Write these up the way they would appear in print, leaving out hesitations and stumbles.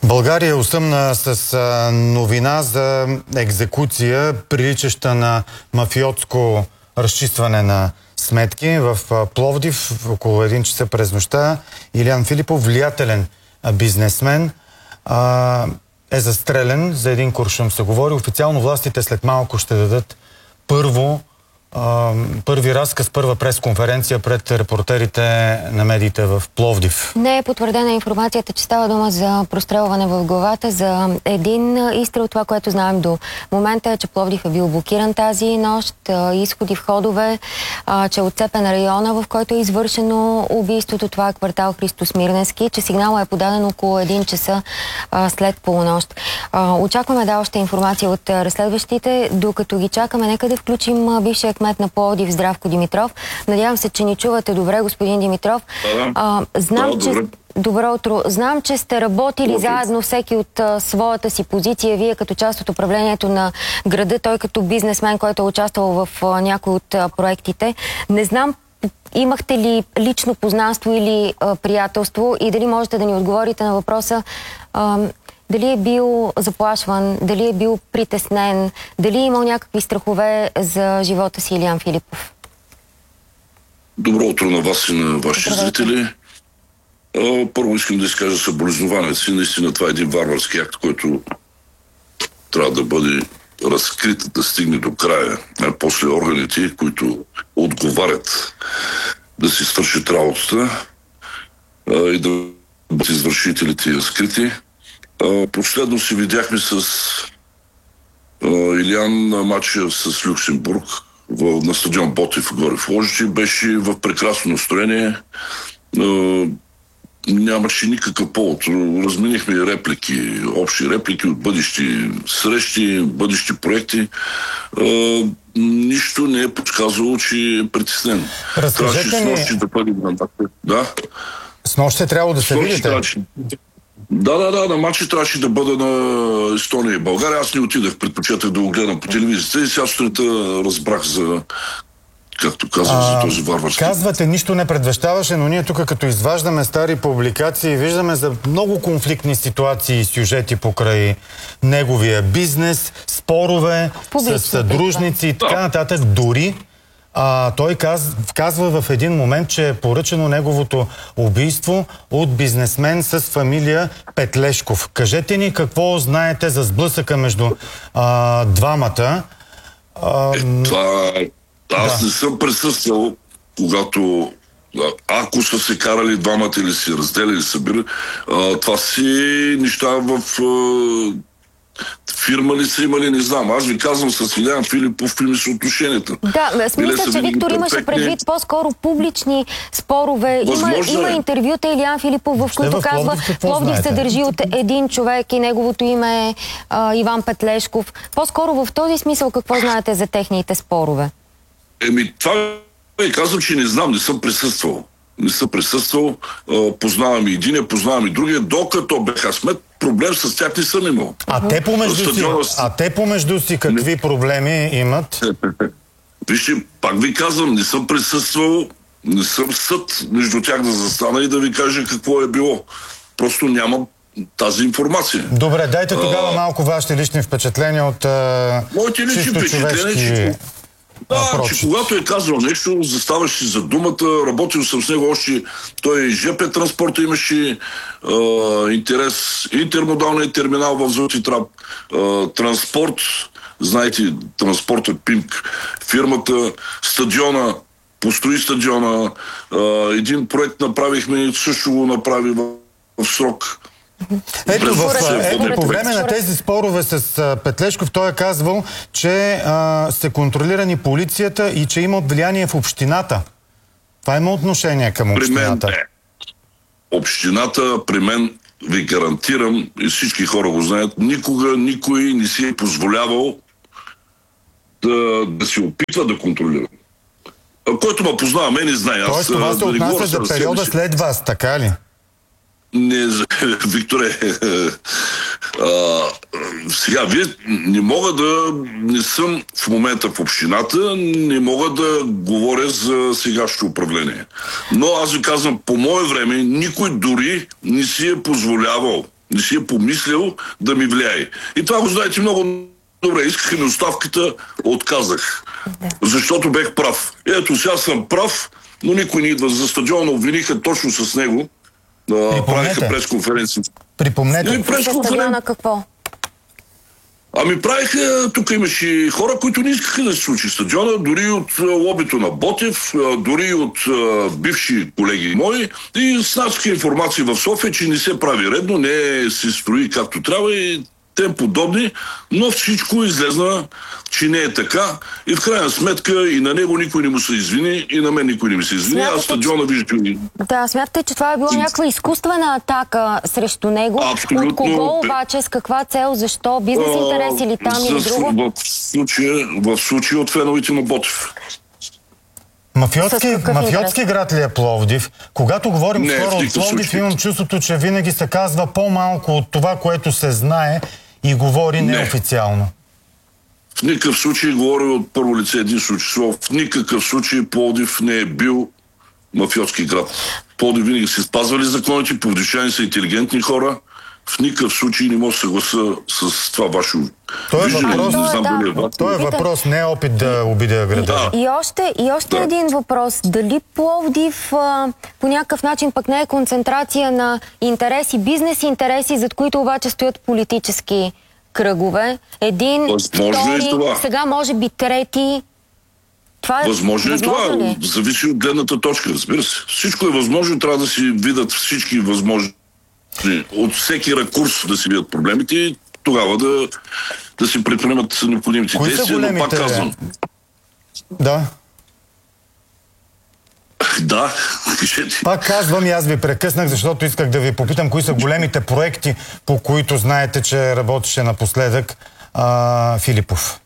България осъмна с новина за екзекуция, приличаща на мафиотско разчистване на сметки в Пловдив около 1 часа през нощта. Илиян Филипов, влиятелен бизнесмен, е застрелен за един куршум, се говори. Официално властите след малко ще дадат първи разказ, първа пресконференция пред репортерите на медиите в Пловдив. Не е потвърдена информацията, че става дума за прострелване в главата, за един изстрел. Това, което знаем до момента е, че Пловдив е бил блокиран тази нощ, изходи, входове, че е отцепен района, в който е извършено убийството. Това е квартал Христо Смирненски, че сигналът е подаден около 1 часа след полунощ. Очакваме още информация от разследващите. Докато ги чакаме, нека да включим бившия кмет на Пловдив Здравко Димитров. Надявам се, че ни чувате добре, господин Димитров. Добро утро. Знам, че сте работили заедно, всеки от своята си позиция. Вие като част от управлението на града, той като бизнесмен, който е участвал в някои от проектите. Не знам, имахте ли лично познанство или приятелство и дали можете да ни отговорите на въпроса дали е бил заплашван, дали е бил притеснен, дали е имал някакви страхове за живота си Илиян Филипов? Добро утро на вас и на вашите зрители. Първо искам да изкажа съболезнованията си. Наистина това е един варварски акт, който трябва да бъде разкрит, да стигне до края. А после органите, които отговарят да си свършат работата и да бъдат извършителите разкрити. Последно си видяхме с Илиян на матча с Люксембург на стадион Ботев горе в Лозище. Беше в прекрасно настроение. Нямаше никакъв повод. Разменихме реплики, общи реплики от бъдещи срещи, бъдещи проекти. Нищо не е подсказало, че е притеснен. Трябваше с нощи да бъде на да. С нощи трябва да се видите. Да, на матчи трябваше да бъда на Естония и България. Аз не отидах, предпочетах да го гледам по телевизията и сега сутринта разбрах за, както казвам, за този варварски. Казвате, нищо не предвещаваше, но ние тук като изваждаме стари публикации, виждаме за много конфликтни ситуации и сюжети покрай неговия бизнес, спорове с съдружници и така нататък. Дори той казва в един момент, че е поръчано неговото убийство от бизнесмен с фамилия Петлешков. Кажете ни какво знаете за сблъсъка между двамата. Аз не съм присъствал, когато ако са се карали двамата или си разделили, събирали. Това си неща в фирма ли са имали, не знам. Аз ви казвам с Илиян Филипов какви са отношенията. Да, смисля, че Виктор имаше предвид по-скоро публични спорове. Има интервюта Илиян Филипов, в които казва, Пловдив се държи от един човек и неговото име е Иван Петлешков. По-скоро в този смисъл какво знаете за техните спорове? Това казвам, че не знам, не съм присъствал. Познавам и единия, познавам и другия, докато беха смет, проблем с тях не съм имал. А те помежду си какви проблеми имат? Вижте, пак ви казвам, не съм присъствал, не съм съд между тях да застана и да ви кажа какво е било. Просто нямам тази информация. Добре, дайте тогава малко вашите лични впечатления от моите лични впечатления, че когато е казал нещо, заставаш си за думата, работил съм с него още, той ЖП транспорта имаше интерес, интермодалният терминал в Злати трап, транспорт, знаете, транспортът ПИМК, фирмата, стадиона, построи стадиона, един проект направихме, също го направи в срок. Ето, по време на тези спорове с Петлешков той е казвал, че се контролирани полицията и че има влияние в общината. Това има отношение към общината. Общината при мен, ви гарантирам, и всички хора го знаят, никога никой не си е позволявал да се опитва да контролира. Който ме познава, мен не знае. Тоест това се отнася за периода след вас, така ли? Не, Викторе, сега вие не съм в момента в общината, не мога да говоря за сегашното управление. Но аз ви казвам, по мое време никой дори не си е позволявал Не си е помислил да ми влияе. И това го знаете много добре. Исках ми оставката, отказах. Защото бех прав. Ето, сега съм прав, но никой не идва за стадиона. Обвиниха точно с него. Правиха пресконференции. Припомнете. Стадиона какво? Ами правиха, тук имаше хора, които не искаха да се случи стадиона, дори от лобито на Ботев, дори от бивши колеги мои, и снасяха информация в София, че не се прави редно, не се строи както трябва и тем подобни, но всичко излезна, че не е така и в крайна сметка и на него никой не му се извини, и на мен никой не ми се извини, а стадиона виждате. Да, смятате, че това е била някаква изкуствена атака срещу него? Абсолютно. От кого обаче, с каква цел, защо? Бизнес интерес или там или друго? В случая от феновете на Ботев. Мафиотски град ли е Пловдив? Когато говорим с хора от Пловдив, имам чувството, че винаги се казва по-малко от това, което се знае и говори неофициално. В никакъв случай говоря от първо лице един случай. В никакъв случай Пловдив не е бил мафиотски град. Пловдив винаги се спазвали законите, пловдивчани са интелигентни хора. В никакъв случай не може да съгласа с това ваше виждане. Това е въпрос, не е опит да обидя града. И още един въпрос. Дали Пловдив по някакъв начин пък не е концентрация на интереси, бизнес интереси, зад които обаче стоят политически кръгове? Един, втори, сега може би трети. Възможно е това. Зависи от гледната точка, разбира се. Всичко е възможно, трябва да си видят всички възможни. От всеки ракурс да си видят проблемите и тогава да си предприемат необходимите действия, но пак казвам. Да. Да, кажете. Пак казвам и аз ви прекъснах, защото исках да ви попитам кои са големите проекти, по които знаете, че работеше напоследък Филипов.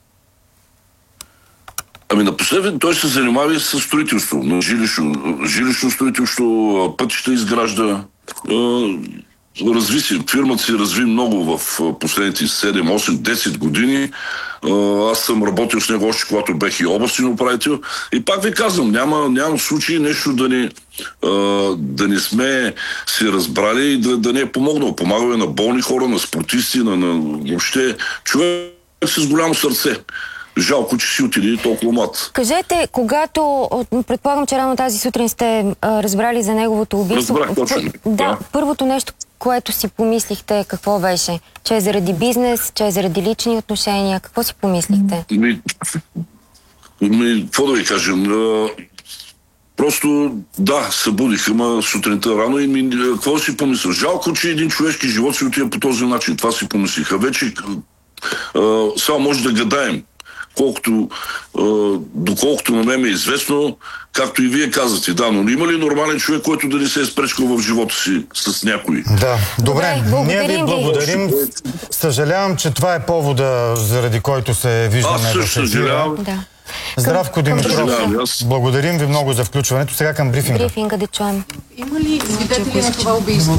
Ами напоследък той се занимава и с строителство, на жилищно строителство, пътища изгражда. Разви се, фирмата се разви много в последните 7, 8, 10 години. Аз съм работил с него още когато бех и областен управител. И пак ви казвам, няма случай нещо да не сме се разбрали и да не е помогнал. Помагаме на болни хора, на спортисти, на въобще човек с голямо сърце. Жалко, че си отиде толкова млад. Кажете, когато, предполагам, че рано тази сутрин сте разбрали за неговото убийство. Разбрах точно. Да, първото нещо, което си помислихте, какво беше? Че е заради бизнес, че е заради лични отношения? Какво си помислихте? Какво да ви кажем? Просто, да, събудих, ама сутринта рано и какво си помисля? Жалко, че един човешки живот си отива по този начин. Това си помислиха. Вече само може да гадаем. Доколкото на мен е известно, както и вие казвате, да, но има ли нормален човек, който да не се е спречкал в живота си с някой? Да, добре, ние ви благодарим. Съжалявам, че това е повода, заради който се виждаме в ефира. Здравко Димитров, благодарим ви много за включването. Сега към брифинга. Брифинга да чуем. Има ли свидетели на това убийство?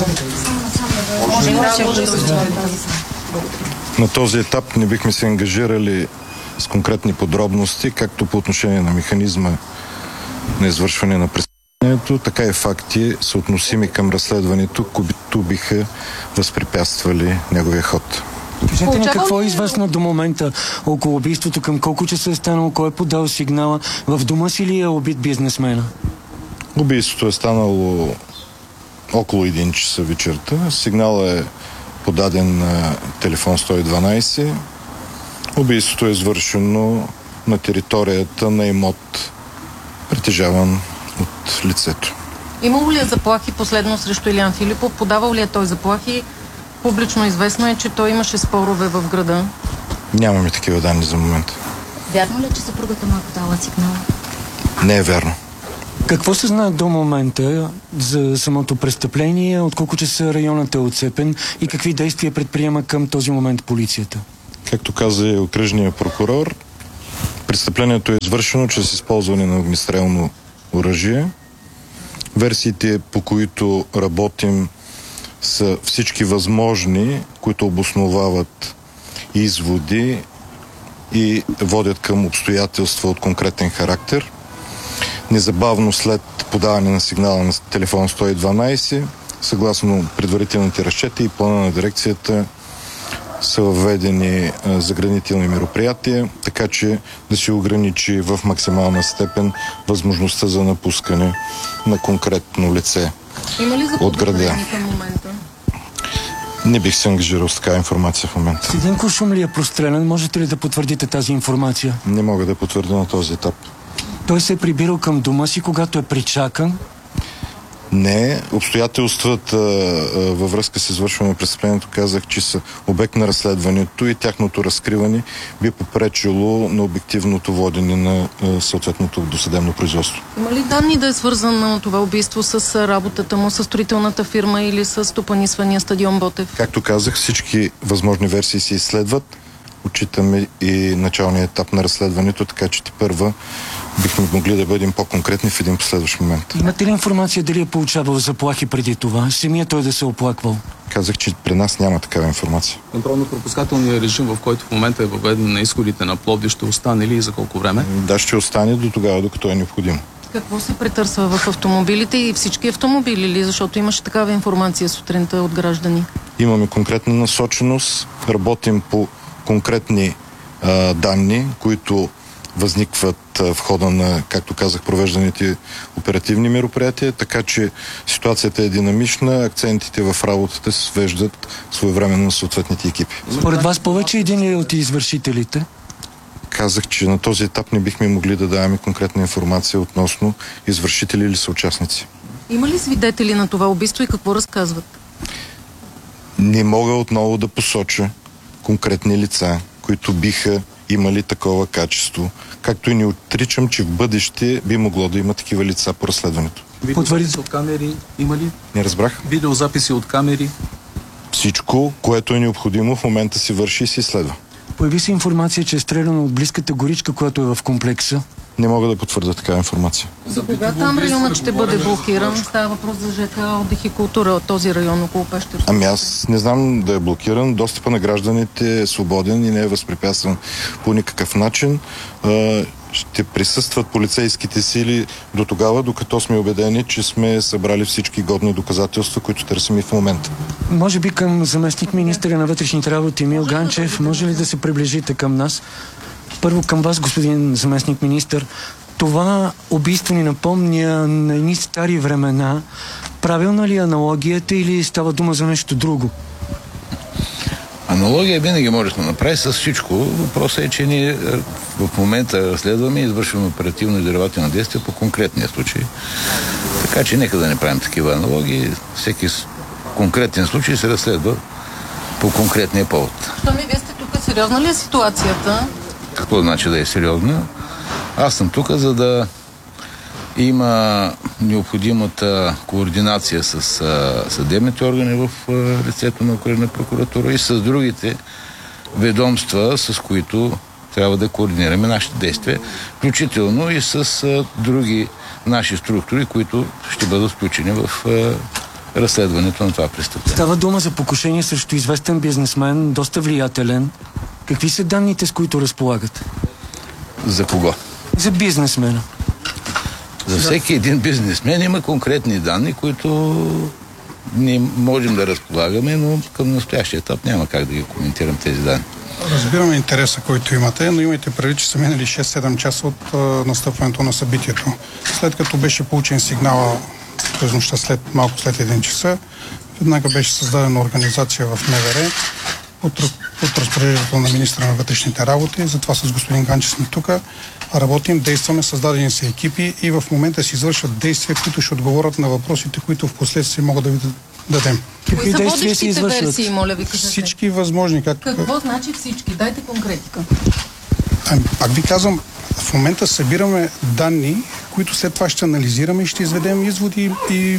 На този етап не бихме се ангажирали с конкретни подробности, както по отношение на механизма на извършване на престъплението, така и факти, съотносими към разследването, които биха възпрепятствали неговия ход. Кажете ни какво е известно до момента около убийството, към колко часа е станало, кой е подал сигнала, в дома си ли е убит бизнесмена? Убийството е станало около 1 часа вечерта. Сигналът е подаден на телефон 112. Убийството е извършено на територията на имот, притежаван от лицето. Имало ли е заплахи последно срещу Илиян Филипов? Подавал ли е той заплахи? Публично известно е, че той имаше спорове в града. Нямаме такива данни за момента. Вярно ли е, че съпругата му е подала сигнала? Не е вярно. Какво се знае до момента за самото престъпление, от колко часа районът е отцепен и какви действия предприема към този момент полицията? Както каза и окръжният прокурор, престъплението е извършено чрез използване на огнестрелно оръжие. Версиите, по които работим, са всички възможни, които обосновават изводи и водят към обстоятелства от конкретен характер. Незабавно след подаване на сигнала на телефон 112 съгласно предварителните разчети и плана на дирекцията са въведени заградителни мероприятия, така че да се ограничи в максимална степен възможността за напускане на конкретно лице от града. Към момента? Не бих се ангажирал с такава информация в момента. С един куршум ли е прострелян? Можете ли да потвърдите тази информация? Не мога да потвърдя на този етап. Той се е прибирал към дома си, когато е причакан? Не, обстоятелствата във връзка с извършване на престъплението казах, че са обект на разследването и тяхното разкриване би попречило на обективното водене на съответното досъдебно производство. Има ли данни да е свързано на това убийство с работата му, с строителната фирма или с стопанисвания стадион Ботев? Както казах, всички възможни версии се изследват. Отчитаме и началния етап на разследването, така че тепърва бихме могли да бъдем по-конкретни в един последващ момент. Имате ли информация дали е получавал заплахи преди това? Самия той да се оплаквал? Казах, че при нас няма такава информация. Контролно-пропускателният режим, в който в момента е въведен на изходите на Пловдив, ще остане ли и за колко време? Да, ще остане до тогава, докато е необходимо. Какво се претърсва в автомобилите и всички автомобили ли? Защото имаше такава информация сутринта от граждани. Имаме конкретна насоченост, работим по конкретни данни, които възникват в хода на, както казах, провежданите оперативни мероприятия, така че ситуацията е динамична, акцентите в работата се свеждат своевременно на съответните екипи. Според вас повече един ли от извършителите? Казах, че на този етап не бихме могли да даваме конкретна информация относно извършители или съучастници. Има ли свидетели на това убийство и какво разказват? Не мога отново да посоча конкретни лица, които биха имали такова качество, както и не отричам, че в бъдеще би могло да има такива лица по разследването. Видеозаписи от камери има ли? Не разбрах. Видеозаписи от камери? Всичко, което е необходимо, в момента се върши и се изследва. Появи се информация, че е стреляно от близката горичка, която е в комплекса. Не мога да потвърда такава информация. За кога там районът ще бъде блокиран? Става въпрос за ЖК, отдих и култура от този район около Пещера. Ами аз не знам да е блокиран. Достъпа на гражданите е свободен и не е възпрепятстван по никакъв начин. Ще присъстват полицейските сили до тогава, докато сме убедени, че сме събрали всички годни доказателства, които търсим и в момента. Може би към заместник министъра на вътрешните работи Емил Ганчев, може ли да се приближите към нас? Първо към вас, господин заместник министър. Това убийство ни напомня на едни стари времена. Правилна ли е аналогията или става дума за нещо друго? Аналогия винаги може да направи с всичко. Въпросът е, че ние в момента разследваме и извършваме оперативно издирвателни действия по конкретния случай. Така че нека да не правим такива аналогии. Всеки конкретен случай се разследва по конкретния повод. Що ми вие сте тук? Сериозна ли е ситуацията? Какво значи да е сериозна? Аз съм тук, за да има необходимата координация с съдебните органи в лицето на Окръжна прокуратура и с другите ведомства, с които трябва да координираме нашите действия, включително и с други наши структури, които ще бъдат включени в разследването на това престъпление. Става дума за покушение срещу известен бизнесмен, доста влиятелен. Какви са данните, с които разполагат? За кого? За бизнесмена. За всеки един бизнесмен има конкретни данни, които не можем да разполагаме, но към настоящия етап няма как да ги коментирам тези данни. Разбираме интереса, който имате, но имайте предвид, че са минали 6-7 часа от настъпването на събитието. След като беше получен сигнала през нощта малко след 1 часа, веднага беше създадена организация в МВР под разпореждането на министра на вътрешните работи. Затова с господин Ганчев сме тук. Работим, действаме, създадени са екипи и в момента се извършват действия, които ще отговорят на въпросите, които в последствие могат да ви дадем. Кои са водещите версии, моля ви кажете? Всички възможни. Какво значи всички? Дайте конкретика. Пак ви казвам, в момента събираме данни, които след това ще анализираме и ще изведем изводи и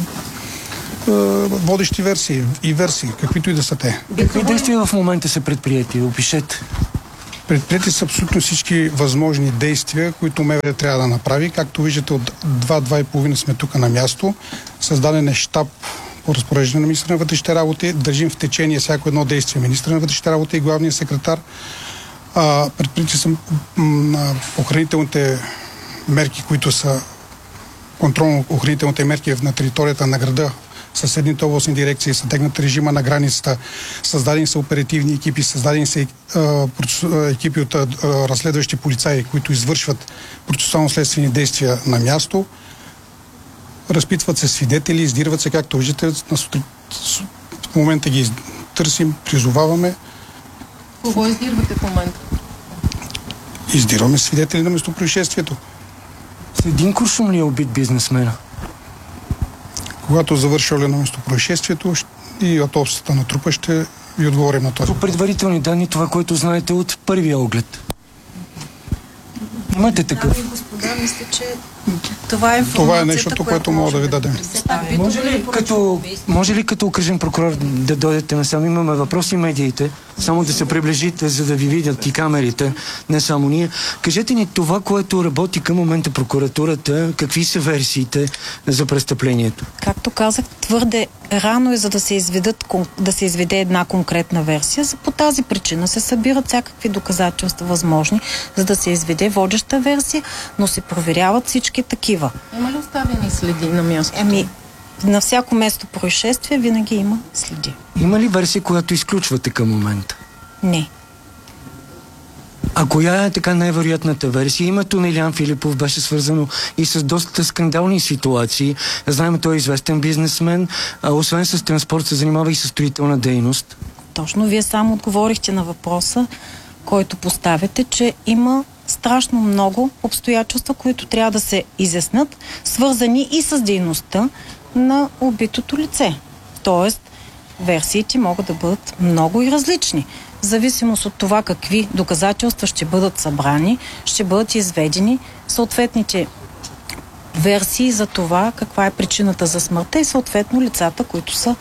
водещи версии, каквито и да са те. Какви действия в момента са предприети? Опишете. Предприети са абсолютно всички възможни действия, които МВР трябва да направи. Както виждате, от 2-2,5 сме тук на място. Създаден е щаб по разпореждане на министра на вътрешните работи. Държим в течение всяко едно действие министра на вътрешните работи и главния секретар. Предприети са охранителните мерки, които са контролно-охранителните мерки на територията на града, съседните областни дирекции, сътегнат режима на границата, създадени са оперативни екипи, създадени са екипи от разследващи полицаи, които извършват процесуално-следствени действия на място. Разпитват се свидетели, издирват се, както виждате, в момента ги търсим, призоваваме. Кого издирвате в момента? Издирваме свидетели на местопроизшествието. С един куршум ли е убит бизнесмена? Когато завърши на местопроизшествието и аутопсията на трупа, ще ви отговорим на това. По предварителни данни, това, което знаете от първия оглед. Имате такъв? Дами и господа, мисля, че това е информацията, това е нещото, което мога да ви дадем. Може ли като окръжен прокурор да дойдете насам? Имаме въпроси медиите, само да се приближите, за да ви видят и камерите, не само ние. Кажете ни това, което работи към момента прокуратурата, какви са версиите за престъплението? Както казах, твърде рано е за да се изведе една конкретна версия. По тази причина се събират всякакви доказателства възможни, за да се изведе водеща версия, но се проверяват всички такива. Има ли оставени следи на мястото? На всяко место происшествие винаги има следи. Има ли версия, която изключвате към момента? Не. А коя е така най-вероятната версия? Името на Илиян Филипов беше свързано и с доста скандални ситуации. Знаем, той е известен бизнесмен, освен с транспорт се занимава и с строителна дейност. Точно, вие само отговорихте на въпроса, който поставяте, че има страшно много обстоятелства, които трябва да се изяснат, свързани и с дейността на убитото лице. Тоест, версиите могат да бъдат много и различни. В зависимост от това какви доказателства ще бъдат събрани, ще бъдат изведени съответните версии за това каква е причината за смъртта и съответно лицата, които са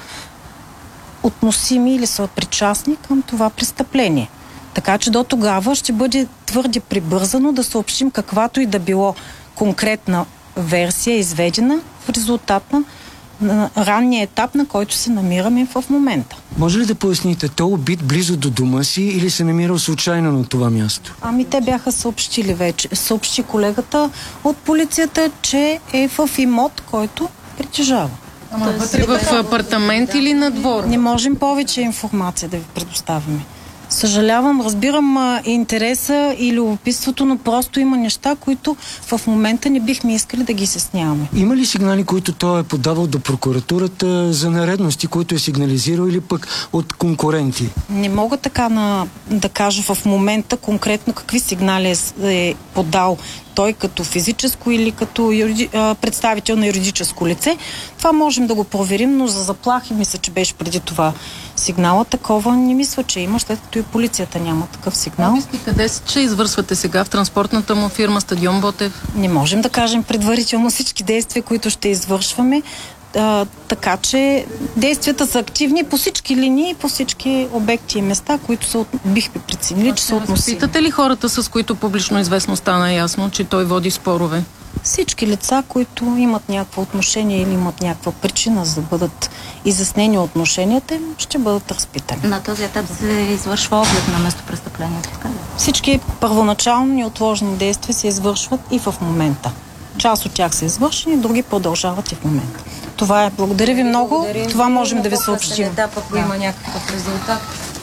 относими или са причастни към това престъпление. Така че до тогава ще бъде твърде прибързано да съобщим каквато и да било конкретна версия, изведена в резултат на ранния етап, на който се намираме в момента. Може ли да поясните, той е убит близо до дома си или се намирал случайно на това място? Те бяха съобщили вече. Съобщи колегата от полицията, че е в имот, който притежава. Вътре в апартамент или на двор? Не можем повече информация да ви предоставяме. Съжалявам, разбирам интереса и любопитството, но просто има неща, които в момента не бихме искали да ги стесняваме. Има ли сигнали, които той е подавал до прокуратурата за нередности, които е сигнализирал или пък от конкуренти? Не мога така да кажа в момента конкретно какви сигнали е подал той като физическо или като представител на юридическо лице. Това можем да го проверим, но за заплахи мисля, че беше преди това сигнала. Такова не мисля, че има, след като и полицията няма такъв сигнал. Къде ще извършвате сега? В транспортната му фирма Стадион Ботев? Не можем да кажем предварително всички действия, които ще извършваме. Така че действията са активни по всички линии, по всички обекти и места, които бихме преценили, че са относими. Питате ли хората, с които публично известно стана ясно, че той води спорове? Всички лица, които имат някакво отношение или имат някаква причина за да бъдат изяснени отношенията, ще бъдат разпитани. На този етап се извършва оглед на местопрестъплението, така ли? Всички първоначални неотложни действия се извършват и в момента. Част от тях са извършени, други продължават и в момента. Това е. Благодаря ви много. Това можем да ви съобщим. Ако има някакъв резултат.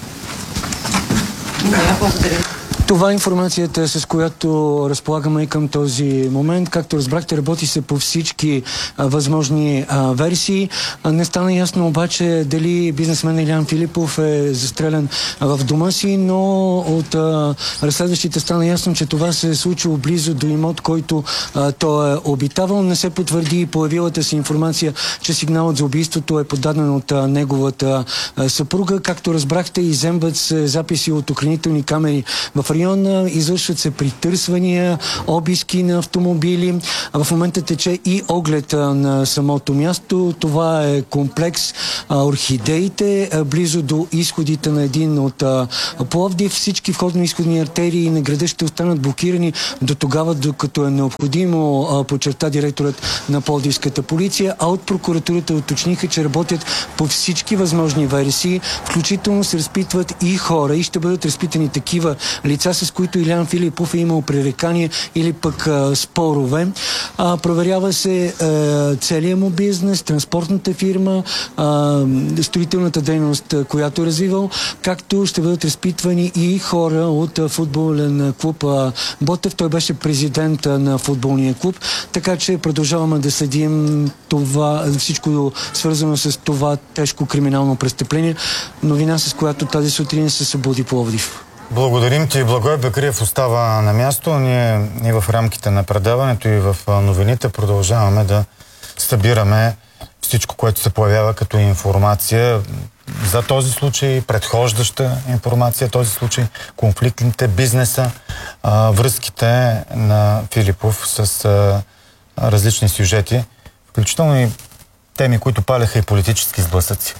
Благодаря. Това е информацията, с която разполагаме и към този момент. Както разбрахте, работи се по всички възможни версии. Не стана ясно обаче дали бизнесмен Илиян Филипов е застрелян в дома си, но от разследващите стана ясно, че това се е случило близо до имот, който той е обитавал. Не се потвърди появилата се информация, че сигналът за убийството е подаден от неговата съпруга. Както разбрахте, изземват се записи от охранителни камери в района, извършват се притърсвания, обиски на автомобили. В момента тече и оглед на самото място. Това е комплекс Орхидеите, близо до изходите на един от Пловдив. Всички входно-изходни артерии на града ще останат блокирани до тогава, докато е необходимо, подчерта директорът на Пловдивската полиция, а от прокуратурата уточниха, че работят по всички възможни версии, включително се разпитват и хора и ще бъдат разпитани такива лица, лица, с които Илиян Филипов е имал пререкания или пък спорове. Проверява се целият му бизнес, транспортната фирма, строителната дейност, която е развивал, както ще бъдат разпитвани и хора от футболен клуб Ботев. Той беше президент на футболния клуб, така че продължаваме да следим това, всичко свързано с това тежко криминално престъпление. Новина, с която тази сутрин се събуди Пловдив. Благодарим ти. Благой Бекриев остава на място. Ние и в рамките на предаването, и в новините продължаваме да събираме всичко, което се появява като информация за този случай, предхождаща информация, този случай, конфликтните, бизнеса, връзките на Филипов с различни сюжети, включително и теми, които паляха и политически сблъсъци.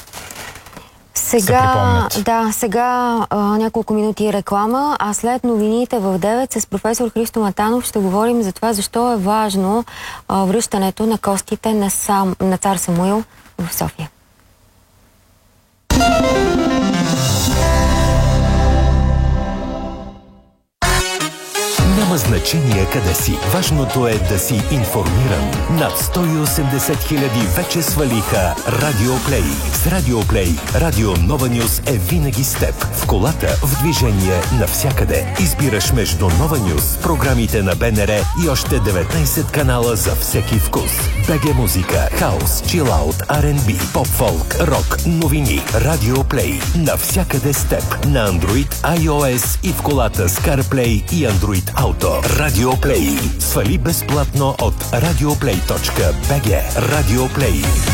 Сега няколко минути реклама, а след новините в 9 с професор Христо Матанов ще говорим за това защо е важно връщането на костите на цар Самуил в София. Няма значение къде си. Важното е да си информиран. Над 180 хиляди вече свалиха Радио Плей. С Радио Плей Радио Нова Нюс е винаги с теб. В колата, в движение, навсякъде. Избираш между Нова Нюс, програмите на БНР и още 19 канала за всеки вкус. БГ музика, хаус, чилаут, R&B, поп-фолк, рок, новини. Радио Плей. Навсякъде с теб. На Android, iOS и в колата с CarPlay и Android Auto. Радио Плей. Свали безплатно от radioplay.bg. Радио Плей.